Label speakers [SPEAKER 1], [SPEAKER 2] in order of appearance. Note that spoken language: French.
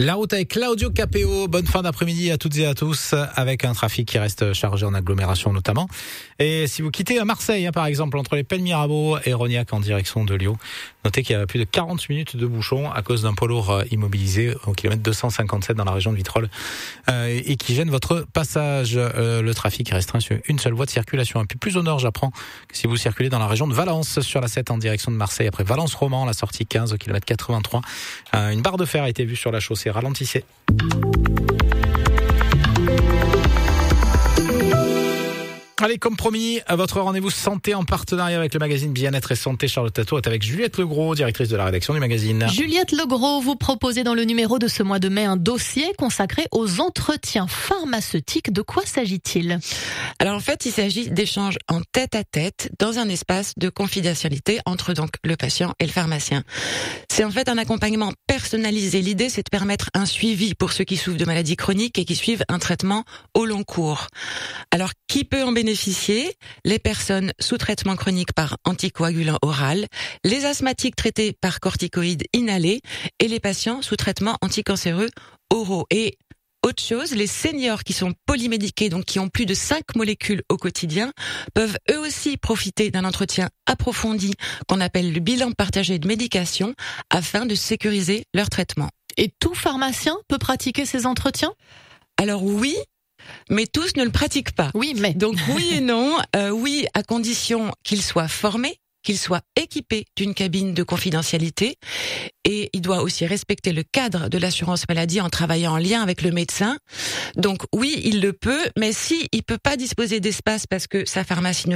[SPEAKER 1] La route avec Claudio Capéo. Bonne fin d'après-midi à toutes et à tous, avec un trafic qui reste chargé en agglomération notamment. Et si vous quittez à Marseille, par exemple, entre les Pennes Mirabeau et Rognac en direction de Lyon, notez qu'il y a plus de 40 minutes de bouchon à cause d'un poids lourd immobilisé au kilomètre 257 dans la région de Vitrolles et qui gêne votre passage. Le trafic est restreint sur une seule voie de circulation. Un peu plus au nord, j'apprends que si vous circulez dans la région de Valence sur la 7 en direction de Marseille, après Valence-Roman, la sortie 15 au kilomètre 83, une barre de fer a été vue sur la chaussée. Ralentissez. Allez, comme promis, à votre rendez-vous santé en partenariat avec le magazine Bien-être et Santé. Charlotte Tato est avec Juliette Legros, directrice de la rédaction du magazine.
[SPEAKER 2] Juliette Legros, vous proposez dans le numéro de ce mois de mai un dossier consacré aux entretiens pharmaceutiques. De quoi s'agit-il ?
[SPEAKER 3] Alors en fait, il s'agit d'échanges en tête-à-tête dans un espace de confidentialité entre donc le patient et le pharmacien. C'est en fait un accompagnement personnalisé. L'idée, c'est de permettre un suivi pour ceux qui souffrent de maladies chroniques et qui suivent un traitement au long cours. Alors, qui peut en bénéficier ? Les personnes sous traitement chronique par anticoagulant oral, les asthmatiques traités par corticoïdes inhalés et les patients sous traitement anticancéreux oraux. Et autre chose, les seniors qui sont polymédiqués, donc qui ont plus de 5 molécules au quotidien, peuvent eux aussi profiter d'un entretien approfondi qu'on appelle le bilan partagé de médication afin de sécuriser leur traitement.
[SPEAKER 2] Et tout pharmacien peut pratiquer ces entretiens ?
[SPEAKER 3] Alors oui, mais tous ne le pratiquent pas.
[SPEAKER 2] Oui, mais...
[SPEAKER 3] Donc oui et non. Oui, à condition qu'ils soient formés, qu'ils soient équipés d'une cabine de confidentialité. Et il doit aussi respecter le cadre de l'assurance maladie en travaillant en lien avec le médecin. Donc oui, il le peut, mais si il peut pas disposer d'espace parce que sa pharmacie ne